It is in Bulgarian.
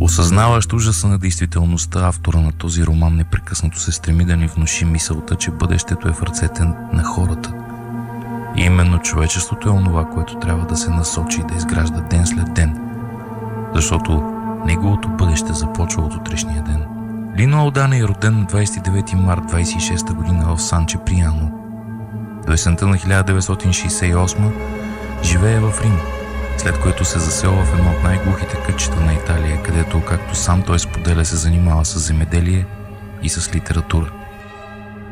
Осъзнаващ ужаса на действителността, автора на този роман непрекъснато се стреми да ни внуши мисълта, че бъдещето е в ръцете на хората. И именно човечеството е онова, което трябва да се насочи и да изгражда ден след ден, защото неговото бъдеще започва от утрешния ден. Лино Алдана е роден на 29 март 26 година в Сан Чеприяно. До есента на 1968 живее в Рим, след което се заселва в едно от най-глухите кътчета на Италия, където, както сам той споделя, се занимава с земеделие и с литература.